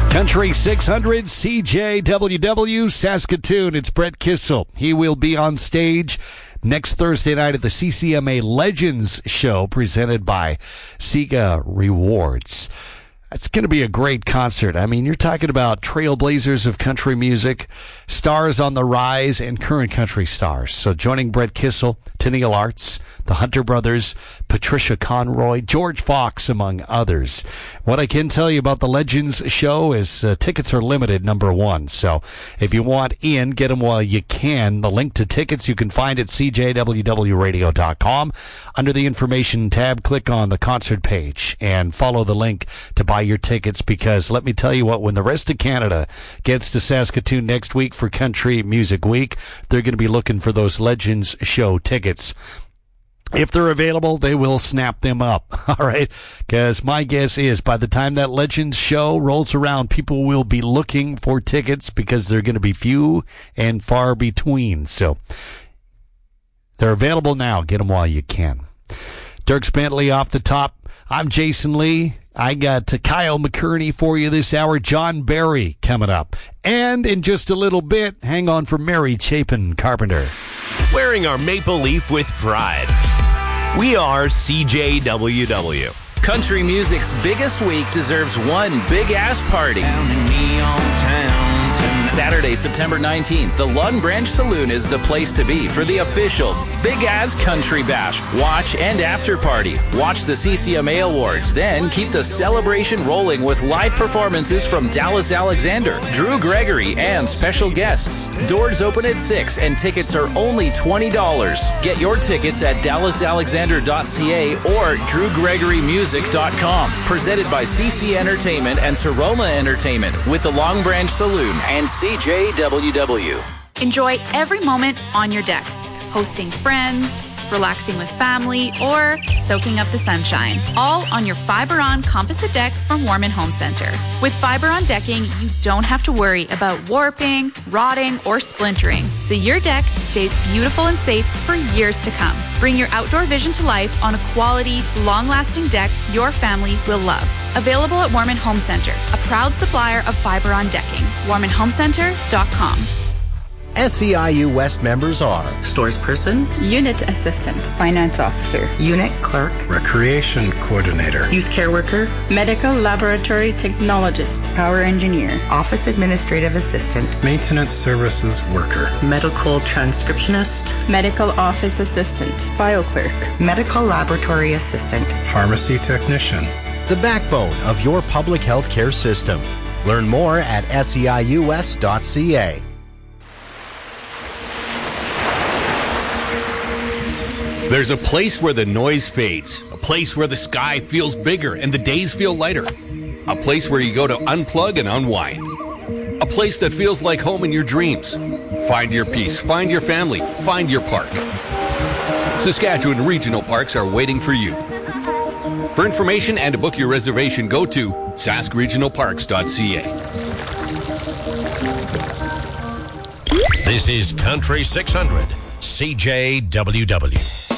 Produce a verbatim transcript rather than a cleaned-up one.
Country six hundred C J W W Saskatoon. It's Brett Kissel. He will be on stage next Thursday night at the C C M A Legends Show presented by Sega Rewards. It's going to be a great concert. I mean, you're talking about trailblazers of country music, stars on the rise, and current country stars. So joining Brett Kissel, Tenniel Arts, the Hunter Brothers, Patricia Conroy, George Fox, among others. What I can tell you about the Legends Show is uh, tickets are limited, number one. So if you want in, get them while you can. The link to tickets you can find at c j w w radio dot com. Under the information tab, click on the concert page and follow the link to buy your tickets, because let me tell you what, when the rest of Canada gets to Saskatoon next week for Country Music Week, they're going to be looking for those Legends Show tickets. If they're available, they will snap them up, all right? Because my guess is by the time that Legends Show rolls around, people will be looking for tickets because they're going to be few and far between. So they're available now. Get them while you can. Dierks Bentley off the top. I'm Jason Lee. I got uh, Kyle McCurney for you this hour. John Barry coming up. And in just a little bit, hang on for Mary Chapin Carpenter. Wearing our maple leaf with pride. We are C J W W. Country music's biggest week deserves one big-ass party. Saturday, September nineteenth, the Long Branch Saloon is the place to be for the official Big Ass Country Bash. Watch and after party. Watch the C C M A Awards. Then keep the celebration rolling with live performances from Dallas Alexander, Drew Gregory, and special guests. Doors open at six and tickets are only twenty dollars. Get your tickets at dallas alexander dot c a or drew gregory music dot com. Presented by C C Entertainment and Seroma Entertainment with the Long Branch Saloon and C J W W. Enjoy every moment on your deck, hosting friends, relaxing with family, or soaking up the sunshine. All on your Fiberon composite deck from Warman Home Center. With Fiberon decking, you don't have to worry about warping, rotting, or splintering, so your deck stays beautiful and safe for years to come. Bring your outdoor vision to life on a quality, long-lasting deck your family will love. Available at Warman Home Center, a proud supplier of Fiberon decking. warman home center dot com. S E I U West members are Stores Person, Unit Assistant, Finance Officer, Unit Clerk, Recreation Coordinator, Youth Care Worker, Medical Laboratory Technologist, Power Engineer, Office Administrative Assistant, Maintenance Services Worker, Medical Transcriptionist, Medical Office Assistant, Bio Clerk, Medical Laboratory Assistant, Pharmacy Technician. the backbone of your public health care system. Learn more at S E I U S dot C A. There's a place where the noise fades, a place where the sky feels bigger and the days feel lighter, a place where you go to unplug and unwind, a place that feels like home in your dreams. Find your peace, find your family, find your park. Saskatchewan Regional Parks are waiting for you. For information and to book your reservation, go to sask regional parks dot c a. This is Country six hundred C J W W.